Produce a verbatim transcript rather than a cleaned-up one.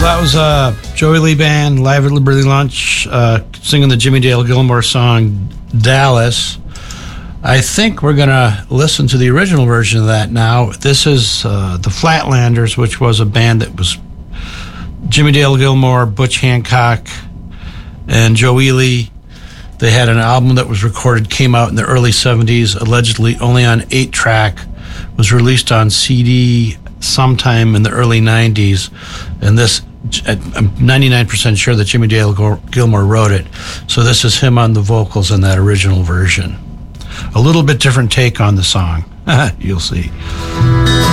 That was uh, Joey Lee Band, live at Liberty Lunch, uh, singing the Jimmy Dale Gilmore song, Dallas. I think we're going to listen to the original version of that now. This is uh, the Flatlanders, which was a band that was Jimmy Dale Gilmore, Butch Hancock, and Joe Ely. They had an album that was recorded, came out in the early seventies, allegedly only on eight track, was released on C D sometime in the early nineties, and this, I'm ninety-nine percent sure that Jimmy Dale Gilmore wrote it. So this is him on the vocals in that original version. A little bit different take on the song. You'll see.